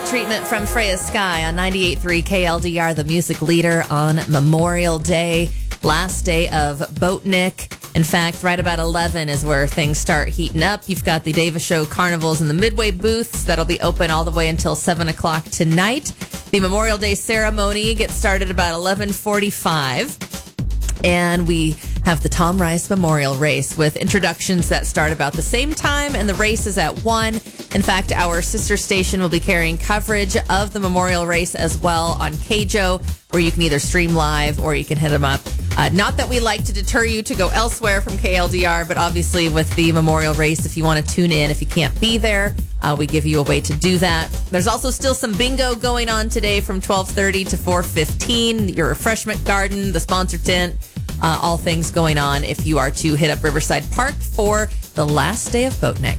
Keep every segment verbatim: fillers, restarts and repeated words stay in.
treatment from Freya Sky on ninety-eight point three K L D R, the music leader on Memorial Day, last day of Boatnik. In fact, right about eleven is where things start heating up. You've got the Davis Show Carnivals in the Midway booths. That'll be open all the way until seven o'clock tonight. The Memorial Day ceremony gets started about eleven forty-five. And we have the Tom Rice Memorial Race with introductions that start about the same time, and the race is at one. In fact, our sister station will be carrying coverage of the Memorial Race as well on K J O, where you can either stream live or you can hit them up. Uh, not that we like to deter you to go elsewhere from K L D R, but obviously with the Memorial Race, if you want to tune in, if you can't be there, uh, we give you a way to do that. There's also still some bingo going on today from twelve thirty to four fifteen. Your refreshment garden, the sponsor tent, uh, all things going on if you are to hit up Riverside Park for the last day of Boatnik.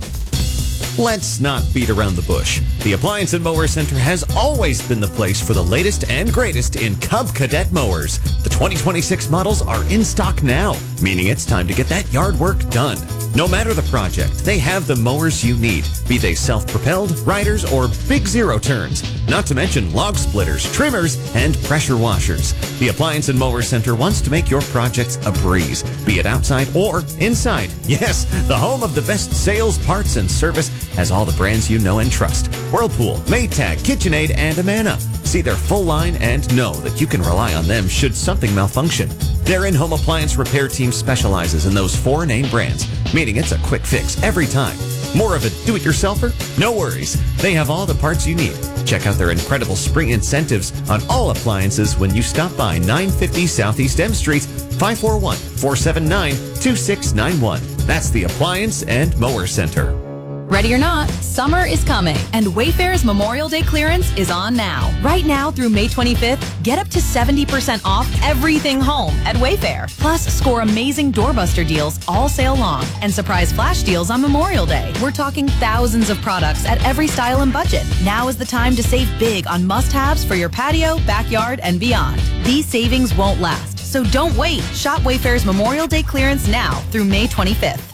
Let's not beat around the bush. The Appliance and Mower Center has always been the place for the latest and greatest in Cub Cadet mowers. The twenty twenty-six models are in stock now, meaning it's time to get that yard work done. No matter the project, they have the mowers you need, be they self-propelled, riders, or big zero turns. Not to mention log splitters, trimmers, and pressure washers. The Appliance and Mower Center wants to make your projects a breeze, be it outside or inside. Yes, the home of the best sales, parts, and service has all the brands you know and trust. Whirlpool, Maytag, KitchenAid, and Amana. See their full line and know that you can rely on them should something malfunction. Their in-home appliance repair team specializes in those four name brands, meaning it's a quick fix every time. More of a do-it-yourselfer? No worries. They have all the parts you need. Check out their incredible spring incentives on all appliances when you stop by nine fifty Southeast M Street, five four one, four seven nine, two six nine one. That's the Appliance and Mower Center. Ready or not, summer is coming, and Wayfair's Memorial Day clearance is on now. Right now through May twenty-fifth, get up to seventy percent off everything home at Wayfair. Plus, score amazing doorbuster deals all sale long and surprise flash deals on Memorial Day. We're talking thousands of products at every style and budget. Now is the time to save big on must-haves for your patio, backyard, and beyond. These savings won't last, so don't wait. Shop Wayfair's Memorial Day clearance now through May twenty-fifth.